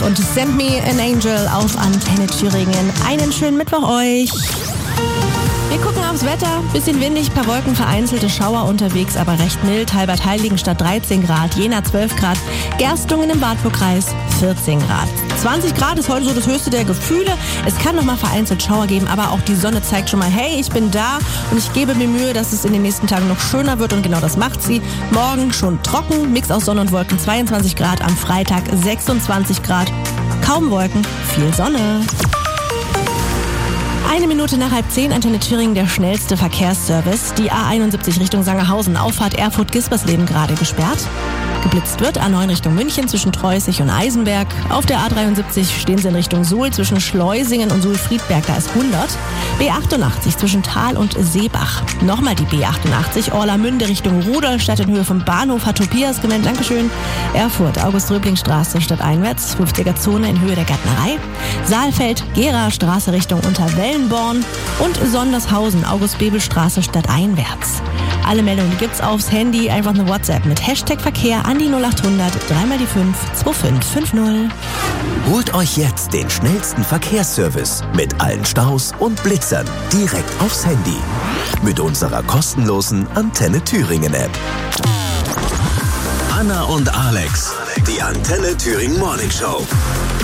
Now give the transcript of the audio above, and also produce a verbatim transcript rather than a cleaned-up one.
Und Send Me an Angel auf Antenne Thüringen. Einen schönen Mittwoch euch. Wir gucken aufs Wetter. Bisschen windig, paar Wolken, vereinzelte Schauer unterwegs, aber recht mild. Halbertheiligenstadt dreizehn Grad, Jena zwölf Grad, Gerstungen im Wartburgkreis vierzehn Grad. zwanzig Grad ist heute so das höchste der Gefühle. Es kann noch mal vereinzelt Schauer geben, aber auch die Sonne zeigt schon mal, hey, ich bin da und ich gebe mir Mühe, dass es in den nächsten Tagen noch schöner wird und genau das macht sie. Morgen schon trocken, Mix aus Sonne und Wolken, zweiundzwanzig Grad, am Freitag sechsundzwanzig Grad. Kaum Wolken, viel Sonne. Eine Minute nach halb zehn, Antenne Thüringen, der schnellste Verkehrsservice. Die A einundsiebzig Richtung Sangerhausen, Auffahrt Erfurt-Gispersleben gerade gesperrt. Geblitzt wird A neun Richtung München zwischen Treußig und Eisenberg. Auf der A dreiundsiebzig stehen sie in Richtung Suhl zwischen Schleusingen und Suhl-Friedberg, da ist hundert. B achtundachtzig zwischen Thal und Seebach. Nochmal die B achtundachtzig, Orlamünde Richtung Rudolstadt in Höhe vom Bahnhof, hat Tobias gemeint, Dankeschön. Erfurt, August-Röbling-Straße stadteinwärts, fünfziger Zone in Höhe der Gärtnerei. Saalfeld, Gera-Straße Richtung Unterwellenborn und Sondershausen, August-Bebel-Straße stadteinwärts. Alle Meldungen gibt's aufs Handy, einfach eine WhatsApp mit Hashtag Verkehr an die null achthundert drei mal die fünf zwei fünf fünf null. Holt euch jetzt den schnellsten Verkehrsservice mit allen Staus und Blitzern direkt aufs Handy mit unserer kostenlosen Antenne Thüringen App. Anna und Alex, die Antenne Thüringen Morning Show.